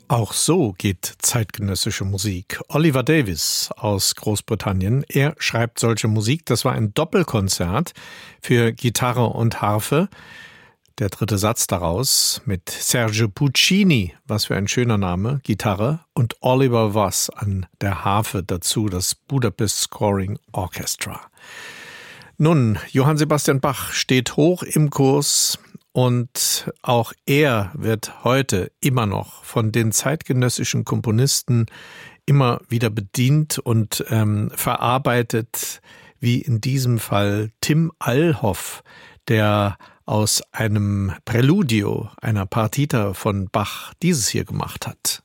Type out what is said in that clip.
Auch so geht zeitgenössische Musik. Oliver Davies aus Großbritannien, er schreibt solche Musik. Das war ein Doppelkonzert für Gitarre und Harfe. Der dritte Satz daraus mit Sergio Puccini, was für ein schöner Name, Gitarre, und Oliver Voss an der Harfe dazu, das Budapest Scoring Orchestra. Nun, Johann Sebastian Bach steht hoch im Kurs und auch er wird heute immer noch von den zeitgenössischen Komponisten immer wieder bedient und verarbeitet, wie in diesem Fall Tim Allhoff, der aus einem Präludio, einer Partita von Bach, dieses hier gemacht hat.